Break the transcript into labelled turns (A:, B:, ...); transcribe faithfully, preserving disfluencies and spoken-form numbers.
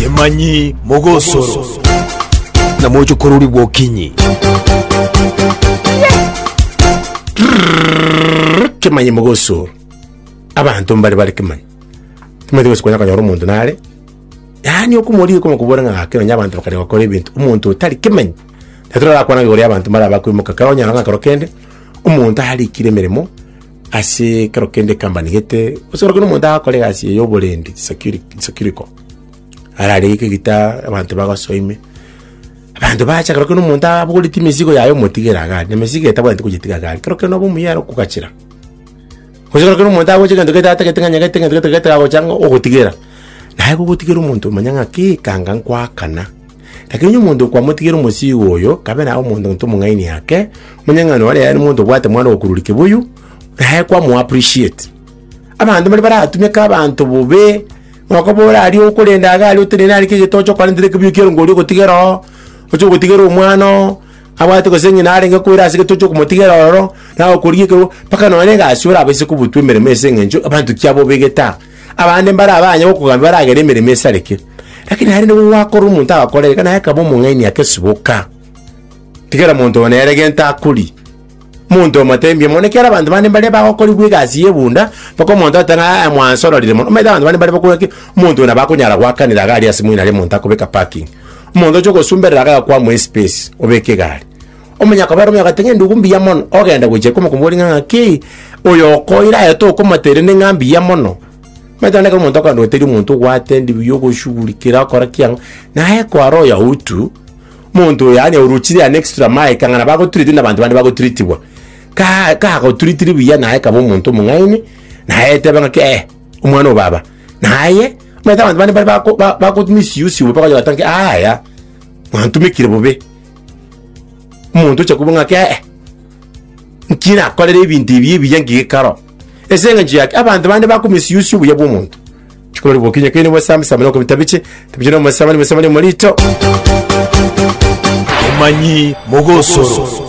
A: Kemanyi Mogosoro na mocho koruri bwokinyi.
B: Kemanyi Mogosoro abantu mbali bali kemanyi tumeze kwanya kanya umuntu nale yani okumuri ko mukubora nga kero nyabantu bakari bakora ibintu umuntu utari kemanyi ndatura akwana ngori abantu mara bakwimuka karonya nga karokende umuntu ali kiremeremo ase karokende kambani gete usoro kuno umuntu akore ase yo bolendi security security arari ikigita abantu bagasoime abantu bacha karoke umuntu abuguri timizigo yayo motigera gani imizigo etabandi kugitiga gani karoke no bumuyaro kukachira Kujira kuno umuntu agoje ndo geta ataketanga nyagatanga ndo geta ago chango ogotigera naye kugutigera umuntu manyanga ki kanga nkwakana lakini umuntu kwa mutigera umusi oyo kabena umuntu ntumu ngaini yake manyanga no wale yani umuntu bwate mwana okurulike buyu naye kwa mu appreciate abantu bali bara atumye ka abantu bube mwakobora ali okulenda agali utenena ali kigetocho kwa ndire kubyukero ngoli gotigera ocho gotigera umwana abate kosenye nare ngakura asike tocho kumotigera roro nawo kuriyeko paka none ngasura abese kubutwemere mese ngenjo abantu kyabo begeta abande mbara abanya okugamba baragere mere mese areke lakini hari no wakora umuntu akore kana yakabo mu ngaini yake suboka tigera muntu one yaregenta akuri muntu matembe mone kera abantu bande mbale bakora bwigazi yebunda pako muntu atanga mwansororire mu meda abantu bande mbale bakora ki muntu na bakunyara kwakanira gari asimu ina le muntu akobeka parking umuntu cyo sumberera kwa mu space obeke gari omenya kabaro mya gatenge ndugumbi ya mono ogenda guje kuma kumbori ngaki oyo koira yato kumatere n'ingambi ya mono metane ko umuntu akando teri umuntu gwatendi biyogo shugulikira akora kyanga naye kwa ro ya utu umuntu yani urukiri ya extra mile kangana bago turiti n'abantu bandi bago turitibwa ka ka ko turitiri biya naye kabo umuntu mungaini naye tebanga ke eh umwana obaba naye meta abantu bandi bako bako misuse ubapa kwa batanke aya mwantu mikire bobe umuntu cyo kubunga ke nkira kolere ibintu biye biyangiye karo esenga nje yake abantu bandi bako misuse ubuye bw'umuntu chikore bokinye kene wasamba samana ko bitabice tabije no masamba ni masamba ni molito
A: Kemanyi Mogosoro.